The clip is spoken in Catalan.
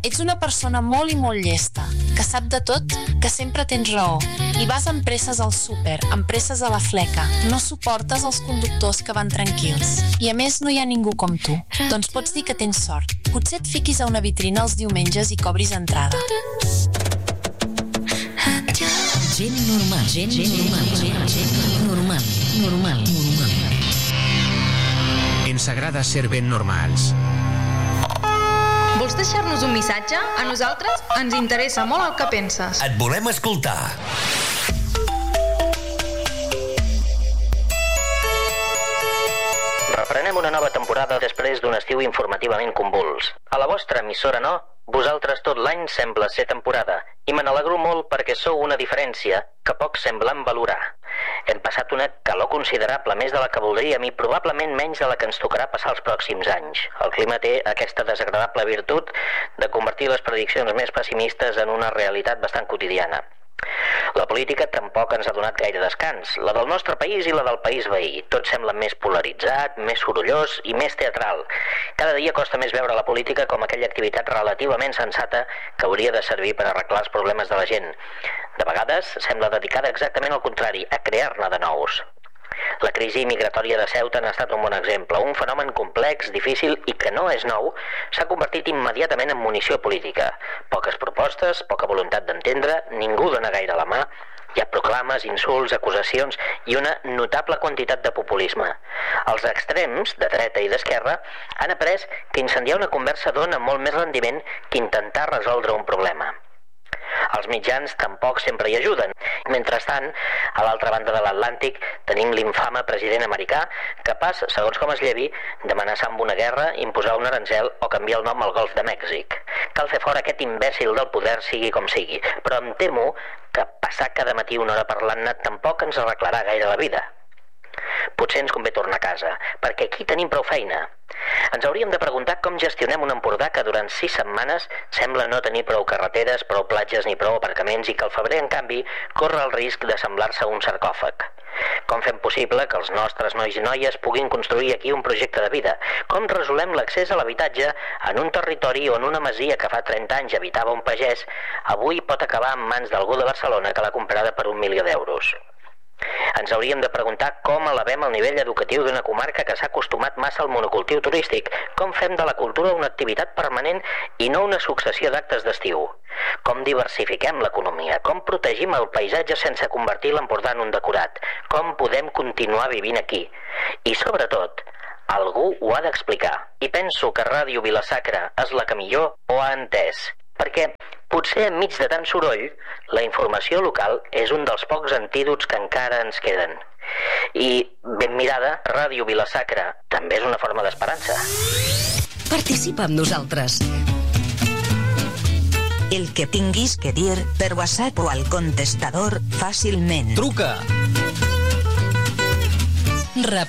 Ets una persona molt i molt llesta, que sap de tot, que sempre tens raó. I vas amb presses al súper, amb presses a la fleca. No suportes els conductors que van tranquils. I a més no hi ha ningú com tu. Doncs pots dir que tens sort. Potser et fiquis a una vitrina els diumenges i cobris entrada. Gent normal, gent normal. Ens agrada ser ben normals. Vols deixar-nos un missatge? A nosaltres ens interessa molt el que penses. Et volem escoltar. Reprenem una nova temporada després d'un estiu informativament convuls. A la vostra emissora no, vosaltres tot l'any sembla ser temporada, i me n'alegro molt perquè sou una diferència que pocs semblen valorar. Hem passat una calor considerable, més de la que voldríem i probablement menys de la que ens tocarà passar els pròxims anys. El clima té aquesta desagradable virtut de convertir les prediccions més pessimistes en una realitat bastant quotidiana. La política tampoc ens ha donat gaire descans, la del nostre país i la del país veí. Tot sembla més polaritzat, més sorollós i més teatral. Cada dia costa més veure la política com aquella activitat relativament sensata que hauria de servir per arreglar els problemes de la gent. De vegades sembla dedicada exactament al contrari, a crear-ne de nous. La crisi migratòria de Ceuta n'ha estat un bon exemple. Un fenomen complex, difícil i que no és nou, s'ha convertit immediatament en munició política. Poques propostes, poca voluntat d'entendre, ningú dona gaire la mà. Hi ha proclames, insults, acusacions i una notable quantitat de populisme. Els extrems, de dreta i d'esquerra, han après que incendiar una conversa dona molt més rendiment que intentar resoldre un problema. Els mitjans tampoc sempre hi ajuden. Mentrestant, a l'altra banda de l'Atlàntic tenim l'infame president americà capaç, segons com es llevi, d'amenaçar amb una guerra, imposar un aranzel o canviar el nom al Golf de Mèxic. Cal fer fora aquest imbècil del poder sigui com sigui, però em temo que passar cada matí una hora parlant-ne tampoc ens arreglarà gaire la vida. Potser ens convé tornar a casa, perquè aquí tenim prou feina. Ens hauríem de preguntar com gestionem un Empordà que durant 6 setmanes sembla no tenir prou carreteres, prou platges ni prou aparcaments i que al febrer, en canvi, corre el risc de semblar-se a un sarcòfag. Com fem possible que els nostres nois i noies puguin construir aquí un projecte de vida? Com resolem l'accés a l'habitatge en un territori on una masia que fa 30 anys habitava un pagès avui pot acabar en mans d'algú de Barcelona que l'ha comprada per 1 milió d'euros? Ens hauríem de preguntar com elevem el nivell educatiu d'una comarca que s'ha acostumat massa al monocultiu turístic, com fem de la cultura una activitat permanent i no una successió d'actes d'estiu, com diversifiquem l'economia, com protegim el paisatge sense convertir l'Empordà en un decorat, com podem continuar vivint aquí. I sobretot, algú ho ha d'explicar. I penso que Ràdio Vila-sacra és la que millor ho ha entès, perquè potser enmig de tant soroll, la informació local és un dels pocs antídots que encara ens queden. I, ben mirada, Ràdio Vila-sacra també és una forma d'esperança. Participa amb nosaltres. El que tinguis que dir per WhatsApp o al contestador fàcilment. Truca!